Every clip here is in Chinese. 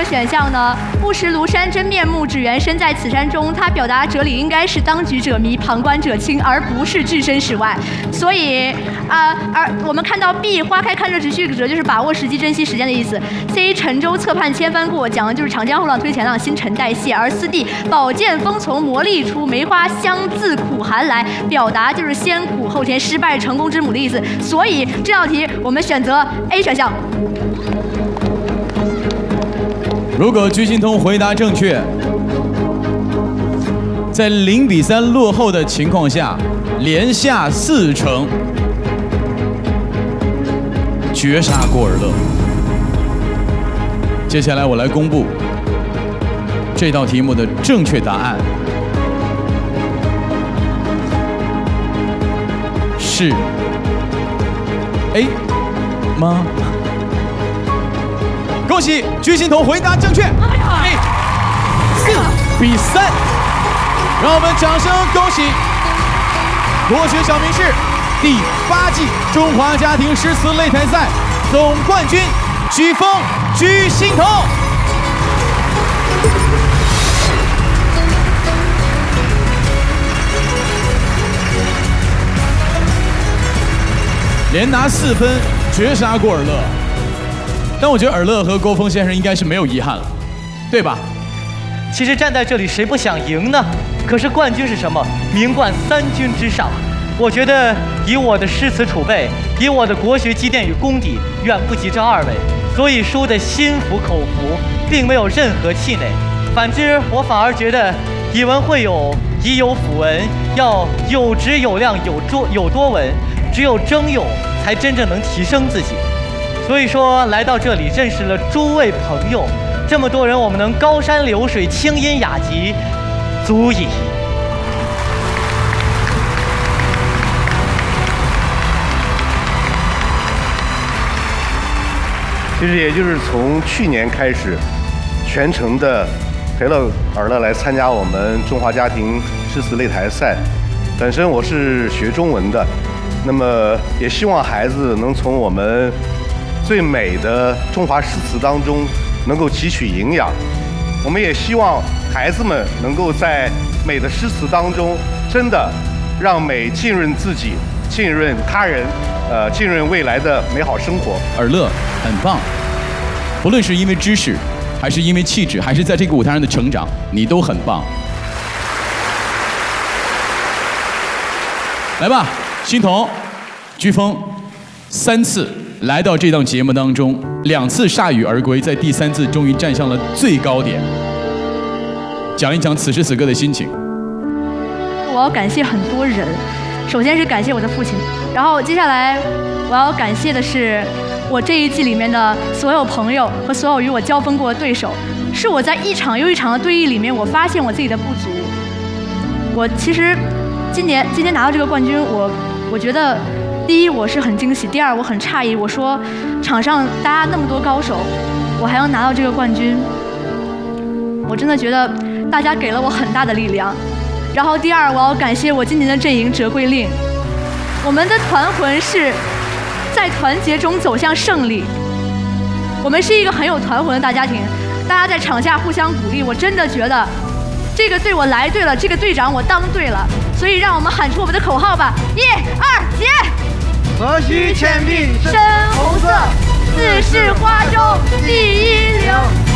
个选项呢，不识庐山真面目，只缘身在此山中。它表达哲理应该是当局者迷，旁观者清，而不是置身事外。所以而我们看到 B 花开看热直续者就是把握时机、珍惜时间的意思。C 沉舟侧畔千帆过，讲的就是长江后浪推前浪，新陈代谢。而4 D 宝剑锋从磨砺出，梅花香自苦寒来，表达就是先苦后甜，失败成功之母的意思。所以这道题我们选择 A 选项。 如果居心通回答正确，在0比3落后的情况下，连下4城，绝杀郭尔乐。接下来我来公布这道题目的正确答案是 A 吗？恭喜居心彤回答正确。4比3，让我们掌声恭喜国学小明士第8季中华家庭诗词擂台赛总冠军居峰居心彤。连拿4分，绝杀郭尔乐。但我觉得尔乐和郭峰先生应该是没有遗憾了，对吧？ 其实站在这里，谁不想赢呢？可是冠军是什么？名冠3军之上。我觉得以我的诗词储备，以我的国学积淀与功底，远不及这2位，所以输得心服口服，并没有任何气馁。反之，我反而觉得以文会友，以有辅文，要有质有量，有多文，只有征友才真正能提升自己。所以说，来到这里认识了诸位朋友，这么多人，我们能高山流水，清音雅集，足矣。 其实也就是从去年开始，全程的陪了尔乐来参加我们中华家庭诗词擂台赛。本身我是学中文的，那么也希望孩子能从我们最美的中华诗词当中能够汲取营养。我们也希望孩子们能够在美的诗词当中，真的让美浸润自己，浸润他人，浸润未来的美好生活。 尔乐很棒，不论是因为知识，还是因为气质，还是在这个舞台上的成长，你都很棒。来吧，心彤、居峰，3次来到这档节目当中，2次铩羽而归，在第3次终于站上了最高点。讲一讲此时此刻的心情。 我要感谢很多人，首先是感谢我的父亲，然后接下来我要感谢的是我这一季里面的所有朋友和所有与我交锋过的对手。是我在一场又一场的对弈里面，我发现我自己的不足。我其实今年拿到这个冠军，我觉得第一我是很惊喜，第二我很诧异。我说场上大家那么多高手，我还能拿到这个冠军，我真的觉得大家给了我很大的力量。然后第二，我要感谢我今年的阵营哲桂令，我们的团魂是在团结中走向胜利。我们是一个很有团魂的大家庭，大家在场下互相鼓励，我真的觉得这个队我来对了，这个队长我当对了。所以让我们喊出我们的口号吧！1、2、起！ 何须倩碧深红色，自是花中第一流。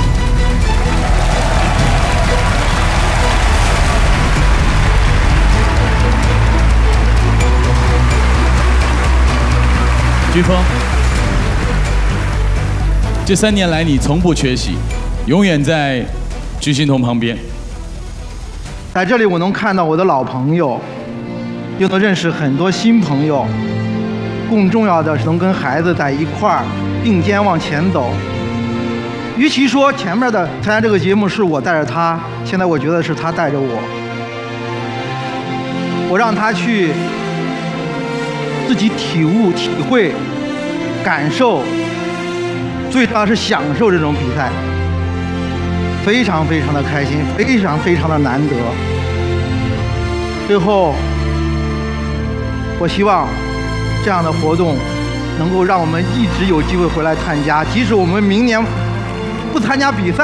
居峰，这3年来你从不缺席，永远在居心彤旁边。 在这里我能看到我的老朋友，又能认识很多新朋友，更重要的是能跟孩子在一块儿并肩往前走。与其说前面的参加这个节目是我带着他，现在我觉得是他带着我，我让他去自己体悟、体会、感受，最重要是享受这种比赛，非常非常的开心，非常非常的难得。最后，我希望这样的活动能够让我们一直有机会回来参加，即使我们明年不参加比赛。